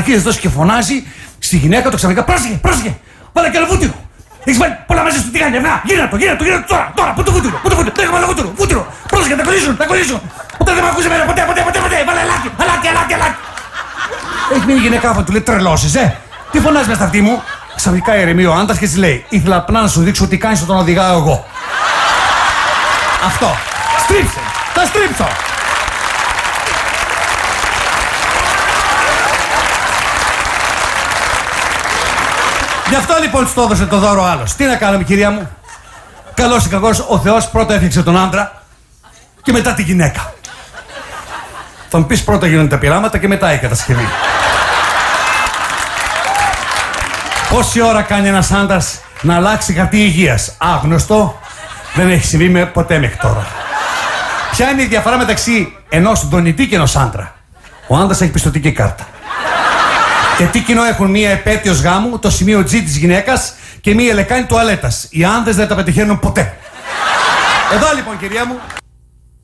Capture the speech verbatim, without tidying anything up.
αρχίζει τόσο και φωνάζει στη γυναίκα του ξαφνικά. Πρόσεχε, πρόσεχε! Βάλε και ένα βούτυρο! Έχεις βάλει πολλά μαζί σου, τι κάνει, να, γύρνα το, γύρνα το, γύρνα το τώρα, τώρα, πού το βούτυρο, πού το βούτυρο, δεν βάλε βούτυρο, βούτυρο, πρόσεχε, τα κολλήσουν, τα κολλήσουν, ποτέ δεν με ακούσε εμένα, ποτέ, ποτέ, ποτέ, ποτέ, βάλε αλάτι, αλάτι, αλάτι, αλάτι. Έχει μείνει η γυναίκα του, λέει τρελώσεις, ε, τι φωνάζεις μες στα αυτή μου. Ξαφνικά ηρεμεί ο άντρας και της λέει, ήθελα απλά να σου δείξω τι κάνεις όταν οδηγάω εγώ. Αυτό, στρίψε, θα στρίψω. Γι' αυτό λοιπόν του το έδωσε το δώρο άλλος. Τι να κάνουμε, κυρία μου. Καλός ή κακός, ο Θεός πρώτα έφτιαξε τον άντρα και μετά τη γυναίκα. Θα μου πεις πρώτα γίνονται τα πειράματα και μετά η κατασκευή. Πόση ώρα κάνει ένας άντρας να αλλάξει χαρτί υγείας? Άγνωστο. Δεν έχει συμβεί με ποτέ μέχρι τώρα. Ποια είναι η διαφορά μεταξύ ενός δονητή και ενός άντρα? Ο άντρας έχει πιστωτική κάρτα. Και τι κοινό έχουν μία επέτειος γάμου, το σημείο G της γυναίκας και μία λεκάνη τουαλέτας. Οι άνδρες δεν τα πετυχαίνουν ποτέ. Εδώ λοιπόν, κυρία μου.